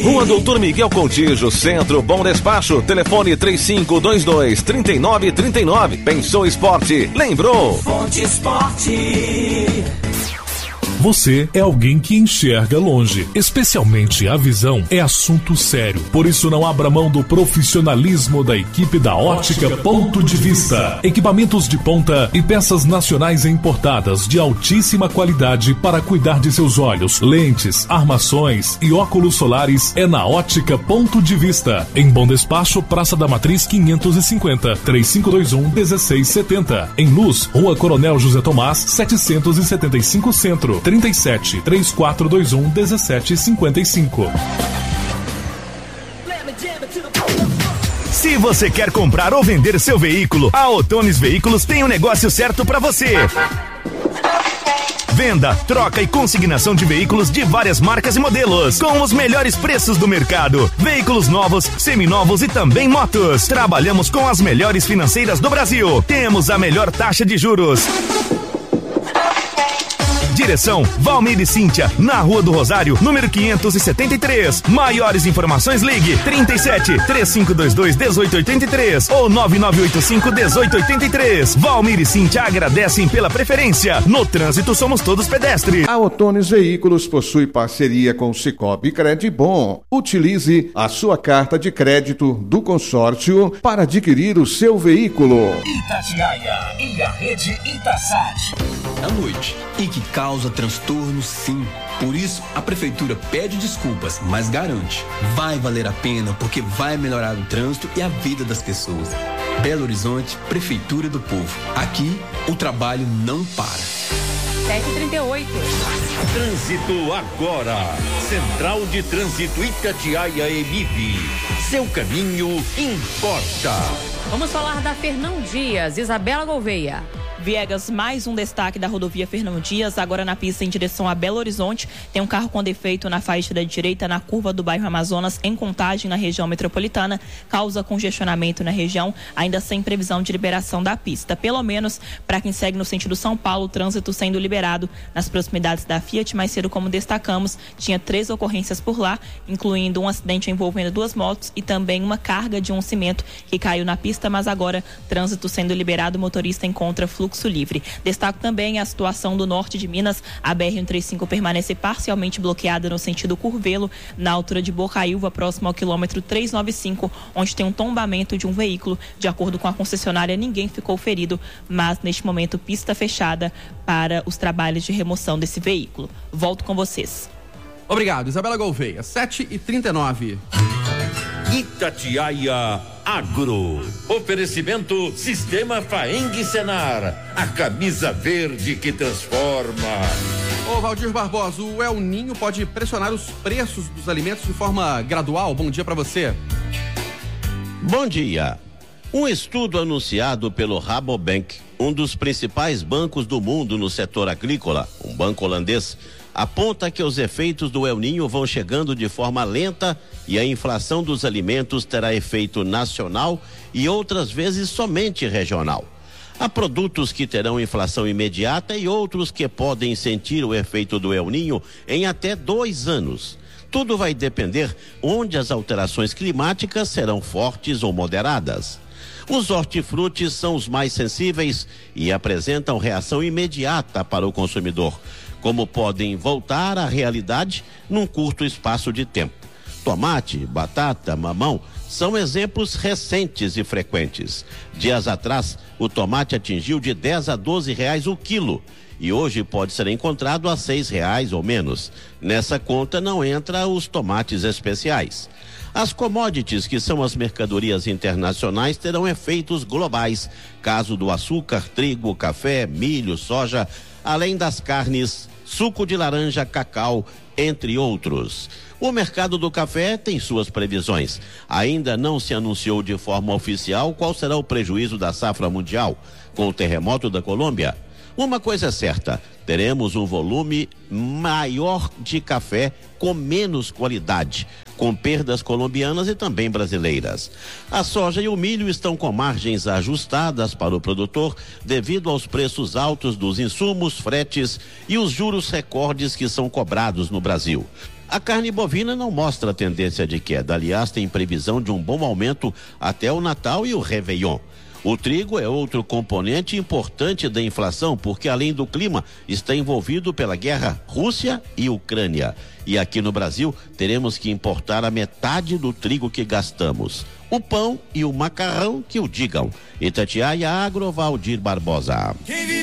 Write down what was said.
Rua Doutor Miguel Contígio, Centro, Bom Despacho, telefone 3522-3939. Pensou Esporte, lembrou? Fonte Esporte. Você é alguém que enxerga longe, especialmente a visão é assunto sério. Por isso não abra mão do profissionalismo da equipe da Ótica Ponto de Vista. Equipamentos de ponta e peças nacionais importadas de altíssima qualidade para cuidar de seus olhos, lentes, armações e óculos solares é na Ótica Ponto de Vista. Em Bom Despacho, Praça da Matriz 550, 3521-1670. Em Luz, Rua Coronel José Tomás, 775 Centro. 37 3421 1755. Se você quer comprar ou vender seu veículo, a Otones Veículos tem o negócio certo para você. Venda, troca e consignação de veículos de várias marcas e modelos, com os melhores preços do mercado. Veículos novos, seminovos e também motos. Trabalhamos com as melhores financeiras do Brasil. Temos a melhor taxa de juros. Direção Valmir e Cíntia, na Rua do Rosário, número 573. Maiores informações, ligue 37 3522 1883 ou 9985 1883. Valmir e Cíntia agradecem pela preferência. No trânsito somos todos pedestres. A Otones Veículos possui parceria com o Cicobi Credibom. Utilize a sua carta de crédito do consórcio para adquirir o seu veículo. Itatiaia e a rede Itasat. À noite, e que causa transtorno, sim. Por isso, a prefeitura pede desculpas, mas garante, vai valer a pena porque vai melhorar o trânsito e a vida das pessoas. Belo Horizonte, Prefeitura do Povo. Aqui, o trabalho não para. 7h38. Trânsito agora. Central de Trânsito Itatiaia Emib. Seu caminho importa. Vamos falar da Fernão Dias, Isabela Gouveia. Viegas, mais um destaque da rodovia Fernão Dias, agora na pista em direção a Belo Horizonte. Tem um carro com defeito na faixa da direita, na curva do bairro Amazonas, em Contagem, na região metropolitana. Causa congestionamento na região, ainda sem previsão de liberação da pista. Pelo menos para quem segue no sentido São Paulo, o trânsito sendo liberado nas proximidades da Fiat. Mais cedo, como destacamos, tinha 3 ocorrências por lá, incluindo um acidente envolvendo 2 motos e também uma carga de um cimento que caiu na pista, mas agora trânsito sendo liberado, o motorista encontra fluxo livre. Destaco também a situação do norte de Minas. A BR-135 permanece parcialmente bloqueada no sentido Curvelo, na altura de Bocaiúva, próximo ao quilômetro 395, onde tem um tombamento de um veículo. De acordo com a concessionária, ninguém ficou ferido, mas neste momento pista fechada para os trabalhos de remoção desse veículo. Volto com vocês. Obrigado, Isabela Gouveia. 7h39. Itatiaia Agro. Oferecimento Sistema Faeng Senar. A camisa verde que transforma. Ô Valdir Barbosa, o El Ninho pode pressionar os preços dos alimentos de forma gradual? Bom dia para você. Bom dia. Um estudo anunciado pelo Rabobank, um dos principais bancos do mundo no setor agrícola, um banco holandês, aponta que os efeitos do El Ninho vão chegando de forma lenta e a inflação dos alimentos terá efeito nacional e outras vezes somente regional. Há produtos que terão inflação imediata e outros que podem sentir o efeito do El Ninho em até 2 anos. Tudo vai depender onde as alterações climáticas serão fortes ou moderadas. Os hortifrutis são os mais sensíveis e apresentam reação imediata para o consumidor, como podem voltar à realidade num curto espaço de tempo. Tomate, batata, mamão são exemplos recentes e frequentes. Dias atrás, o tomate atingiu de 10 a 12 reais o quilo e hoje pode ser encontrado a 6 reais ou menos. Nessa conta não entra os tomates especiais. As commodities, que são as mercadorias internacionais, terão efeitos globais. Caso do açúcar, trigo, café, milho, soja, além das carnes, suco de laranja, cacau, entre outros. O mercado do café tem suas previsões. Ainda não se anunciou de forma oficial qual será o prejuízo da safra mundial com o terremoto da Colômbia. Uma coisa é certa, teremos um volume maior de café com menos qualidade, com perdas colombianas e também brasileiras. A soja e o milho estão com margens ajustadas para o produtor devido aos preços altos dos insumos, fretes e os juros recordes que são cobrados no Brasil. A carne bovina não mostra tendência de queda, aliás, tem previsão de um bom aumento até o Natal e o Réveillon. O trigo é outro componente importante da inflação, porque além do clima, está envolvido pela guerra Rússia e Ucrânia. E aqui no Brasil, teremos que importar a metade do trigo que gastamos. O pão e o macarrão que o digam. Itatiaia Agro, Valdir Barbosa.